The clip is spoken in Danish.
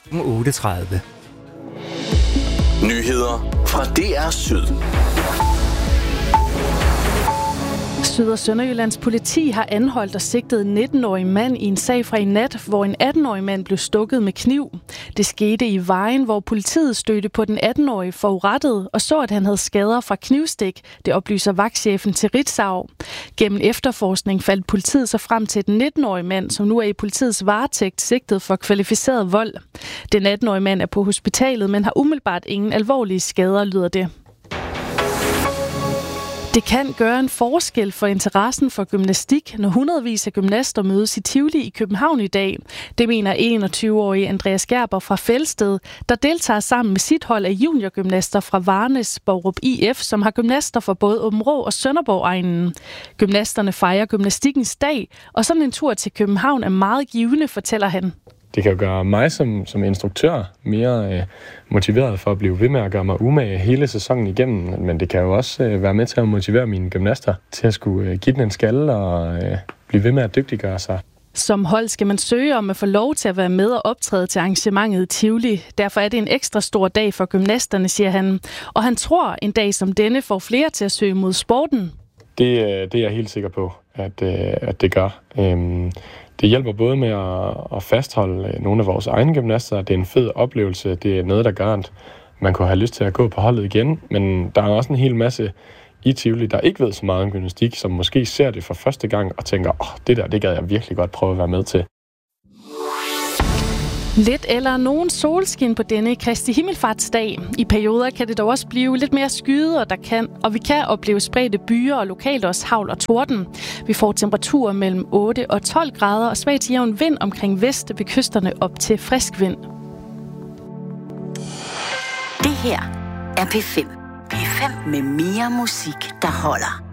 8:30. Nyheder fra DR Syd. Syd- og Sønderjyllands politi har anholdt og sigtet en 19-årig mand i en sag fra i nat, hvor en 18-årig mand blev stukket med kniv. Det skete i Vejen, hvor politiet stødte på den 18-årige forurettede og så, at han havde skader fra knivstik. Det oplyser vagtchefen til Ritzau. Gennem efterforskning faldt politiet så frem til den 19-årige mand, som nu er i politiets varetægt sigtet for kvalificeret vold. Den 18-årige mand er på hospitalet, men har umiddelbart ingen alvorlige skader, lyder det. Det kan gøre en forskel for interessen for gymnastik, når hundredvis af gymnaster mødes i Tivoli i København i dag. Det mener 21-årige Andreas Gerber fra Felsted, der deltager sammen med sit hold af juniorgymnaster fra Varnes Borup IF, som har gymnaster fra både Aabenraa og Sønderborg-egnen. Gymnasterne fejrer gymnastikkens dag, og sådan en tur til København er meget givende, fortæller han. Det kan jo gøre mig som instruktør mere motiveret for at blive ved med at gøre mig umage hele sæsonen igennem, men det kan jo også være med til at motivere mine gymnaster til at skulle give den en skalle og blive ved med at dygtiggøre sig. Som hold skal man søge om at få lov til at være med og optræde til arrangementet i Tivoli. Derfor er det en ekstra stor dag for gymnasterne, siger han. Og han tror, en dag som denne får flere til at søge mod sporten. Det er jeg helt sikker på, at det gør. Det hjælper både med at fastholde nogle af vores egne gymnaster. Det er en fed oplevelse. Det er noget, der gør, at man kunne have lyst til at gå på holdet igen. Men der er også en hel masse i Tivoli, der ikke ved så meget om gymnastik, som måske ser det for første gang og tænker, det gad jeg virkelig godt prøve at være med til. Lidt eller nogen solskin på denne Kristi Himmelfartsdag. I perioder kan det dog også blive lidt mere skyet, og vi kan opleve spredte byer og lokalt også hagl og torden. Vi får temperaturer mellem 8 og 12 grader og svag til jævn vind omkring vest ved kysterne op til frisk vind. Det her er P5. P5 med mere musik, der holder.